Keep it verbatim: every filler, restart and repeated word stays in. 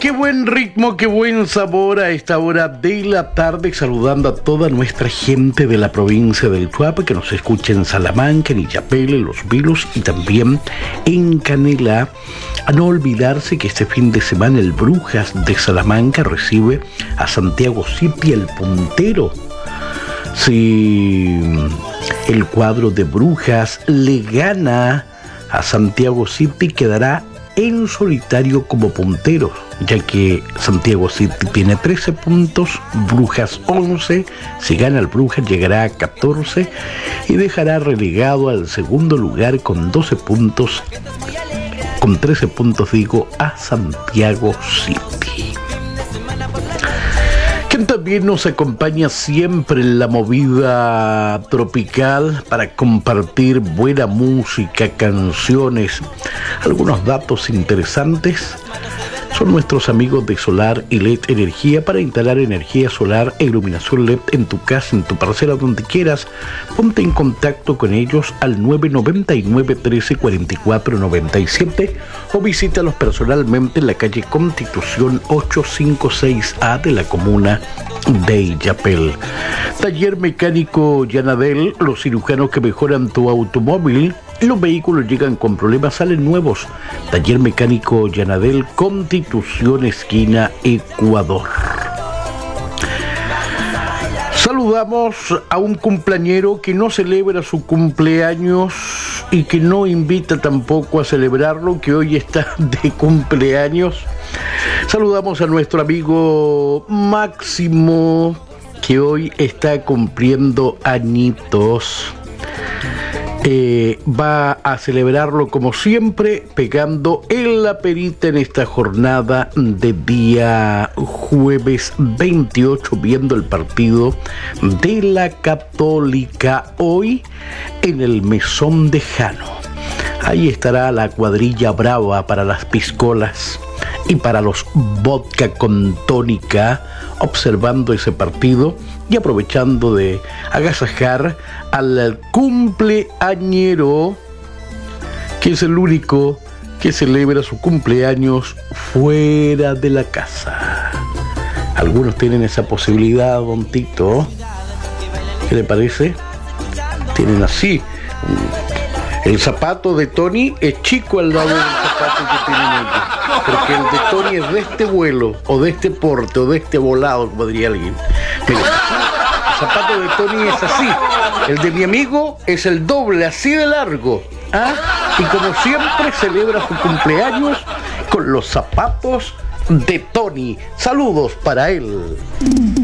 qué buen ritmo, qué buen sabor a esta hora de la tarde, saludando a toda nuestra gente de la provincia del Chuapa que nos escucha en Salamanca, en Illapel, en Los Vilos y también en Canela. A no olvidarse que este fin de semana el Brujas de Salamanca recibe a Santiago City, el puntero. Si el cuadro de Brujas le gana a Santiago City, quedará en solitario como puntero, ya que Santiago City tiene trece puntos, Brujas once. Si gana el Brujas llegará a catorce y dejará relegado al segundo lugar con doce puntos, con trece puntos digo, a Santiago City. Quien también nos acompaña siempre en la movida tropical para compartir buena música, canciones, algunos datos interesantes, son nuestros amigos de Solar y L E D Energía. Para instalar energía solar e iluminación L E D en tu casa, en tu parcela, donde quieras, ponte en contacto con ellos al nueve nueve nueve, trece, cuarenta y cuatro, noventa y siete o visítalos personalmente en la calle Constitución ochocientos cincuenta y seis A de la comuna de Illapel. Taller Mecánico Yanadel, los cirujanos que mejoran tu automóvil. Los vehículos llegan con problemas, salen nuevos. Taller Mecánico Yanadel, Constitución esquina Ecuador. Saludamos a un cumpleañero que no celebra su cumpleaños y que no invita tampoco a celebrarlo, que hoy está de cumpleaños. Saludamos a nuestro amigo Máximo, que hoy está cumpliendo añitos. Eh, va a celebrarlo como siempre, pegando en la perita en esta jornada de día jueves veintiocho, viendo el partido de la Católica hoy en el Mesón de Jano. Ahí estará la cuadrilla brava para las piscolas y para los vodka con tónica, observando ese partido y aprovechando de agasajar al cumpleañero, que es el único que celebra su cumpleaños fuera de la casa. Algunos tienen esa posibilidad, don Tito. ¿Qué le parece? Tienen así. El zapato de Tony es chico al lado del zapato que tienen ellos, porque el de Tony es de este vuelo, o de este porte, o de este volado, como diría alguien. Mira, el zapato de Tony es así, el de mi amigo es el doble, así de largo, ¿ah? Y como siempre celebra su cumpleaños con los zapatos de Tony. Saludos para él.